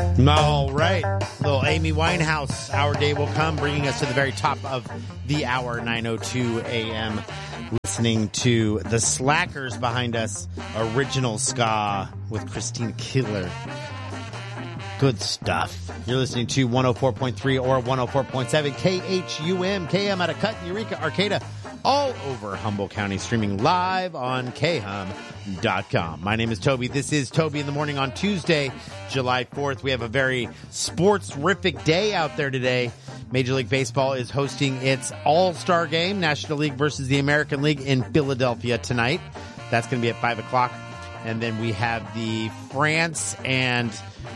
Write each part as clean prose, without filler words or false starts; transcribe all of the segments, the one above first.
All right. Little Amy Winehouse. Our day will come, bringing us to the very top of the hour, 9:02 a.m. Listening to the Slackers behind us, Original Ska with Christina Killer. Good stuff. You're listening to 104.3 or 104.7 KHUM, KM out of Cut, Eureka, Arcata, all over Humboldt County, streaming live on khum.com. My name is Toby. This is Toby in the Morning on Tuesday, July 4th. We have a very sports-rific day out there today. Major League Baseball is hosting its All-Star Game, National League versus the American League in Philadelphia tonight. That's going to be at 5 o'clock. And then we have the France and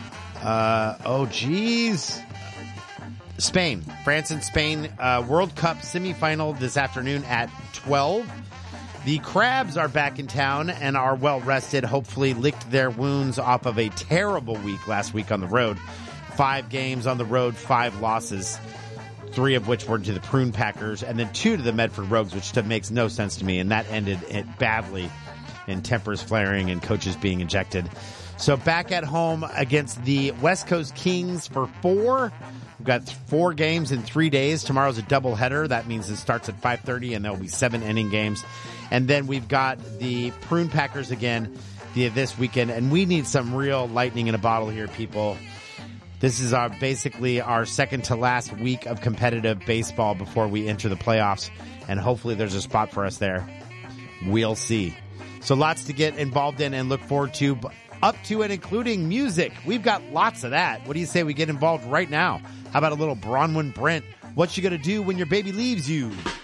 Spain. France and Spain World Cup semifinal this afternoon at 12. The Crabs are back in town and are well rested, hopefully licked their wounds off of a terrible week last week on the road. 5 games on the road, 5 losses, 3 of which were to the Prune Packers, and then 2 to the Medford Rogues, which makes no sense to me, and that ended it badly in tempers flaring and coaches being ejected. So back at home against the West Coast Kings for 4. We've got 4 games in 3 days. Tomorrow's a doubleheader. That means it starts at 5:30, and there will be 7-inning games. And then we've got the Prune Packers again this weekend, and we need some real lightning in a bottle here, people. This is basically our second to last week of competitive baseball before we enter the playoffs, and hopefully there's a spot for us there. We'll see. So lots to get involved in and look forward to. Up to and including music. We've got lots of that. What do you say we get involved right now? How about a little Bronwyn Brent? What you gonna do when your baby leaves you?